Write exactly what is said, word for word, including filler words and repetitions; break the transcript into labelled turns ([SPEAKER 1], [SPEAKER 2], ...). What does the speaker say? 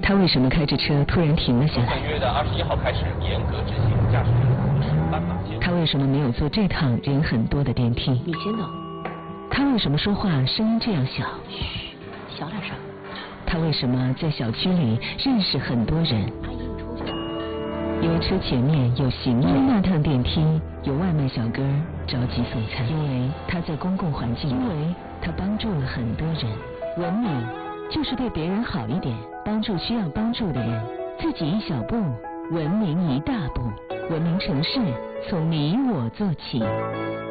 [SPEAKER 1] 他为什么开着车突然停了下来？
[SPEAKER 2] 本月的二十一号开始严格执行驾驶员同时斑马线。
[SPEAKER 1] 他为什么没有坐这趟人很多的电梯？
[SPEAKER 3] 你先走。
[SPEAKER 1] 他为什么说话声音这样小？
[SPEAKER 3] 嘘，小点声。
[SPEAKER 1] 他为什么在小区里认识很多人？
[SPEAKER 3] 阿姨，你出去。
[SPEAKER 1] 因为车前面有行人，那趟电梯有外卖小哥着急送餐，因为他在公共环境，因为他帮助了很多人。文明就是对别人好一点，帮助需要帮助的人，自己一小步，文明一大步。文明城市从你我做起。